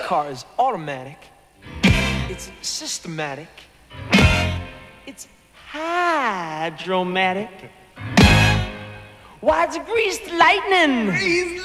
car is automatic. It's systematic. It's hydromatic. Why, it's greased lightning.